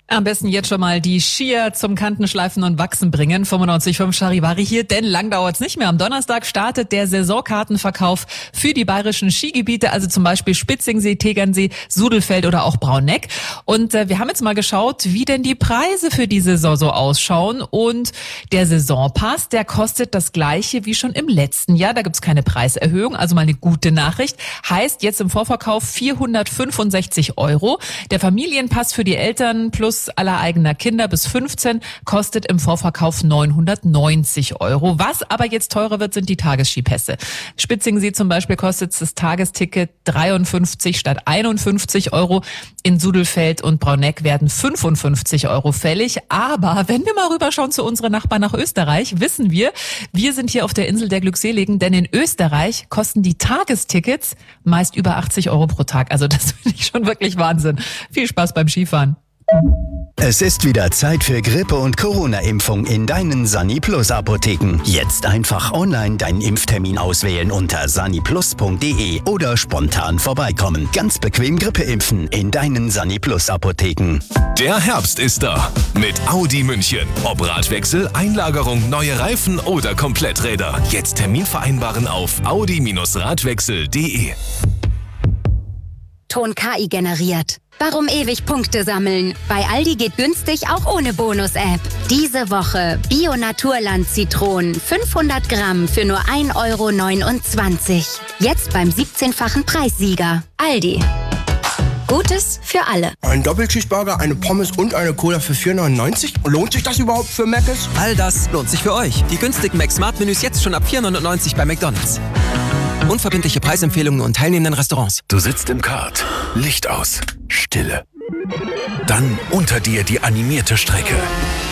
Am besten jetzt schon mal die Skier zum Kantenschleifen und Wachsen bringen. 95.5 Charivari hier, denn lang dauert's nicht mehr. Am Donnerstag startet der Saisonkartenverkauf für die bayerischen Skigebiete, also zum Beispiel Spitzingsee, Tegernsee, Sudelfeld oder auch Brauneck. Und wir haben jetzt mal geschaut, wie denn die Preise für die Saison so ausschauen. Und der Saisonpass, der kostet das Gleiche wie schon im letzten Jahr. Da gibt's keine Preiserhöhung, also mal eine gute Nachricht. Heißt jetzt im Vorverkauf 465 €. Der Familienpass für die Eltern plus aller eigener Kinder bis 15 kostet im Vorverkauf 990 €. Was aber jetzt teurer wird, sind die Tagesskipässe. Spitzingsee zum Beispiel kostet das Tagesticket 53 statt 51 €. In Sudelfeld und Brauneck werden 55 € fällig. Aber wenn wir mal rüberschauen zu unseren Nachbarn nach Österreich, wissen wir sind hier auf der Insel der Glückseligen, denn in Österreich kosten die Tagestickets meist über 80 € pro Tag. Also das finde ich schon wirklich Wahnsinn. Viel Spaß beim Skifahren. Es ist wieder Zeit für Grippe- und Corona-Impfung in deinen Sani-Plus-Apotheken. Jetzt einfach online deinen Impftermin auswählen unter saniplus.de oder spontan vorbeikommen. Ganz bequem Grippe impfen in deinen Sani-Plus-Apotheken. Der Herbst ist da. Mit Audi München. Ob Radwechsel, Einlagerung, neue Reifen oder Kompletträder. Jetzt Termin vereinbaren auf audi-radwechsel.de. Ton KI generiert. Warum ewig Punkte sammeln? Bei Aldi geht günstig auch ohne Bonus-App. Diese Woche Bio-Naturland-Zitronen 500 Gramm für nur 1,29 €. Jetzt beim 17-fachen Preissieger. Aldi. Gutes für alle. Ein Doppelcheeseburger, eine Pommes und eine Cola für 4,99 €? Lohnt sich das überhaupt für Mc's? All das lohnt sich für euch. Die günstigen Mac-Smart-Menüs jetzt schon ab 4,99 € bei McDonald's. Unverbindliche Preisempfehlungen und teilnehmenden Restaurants. Du sitzt im Kart. Licht aus. Stille. Dann unter dir die animierte Strecke.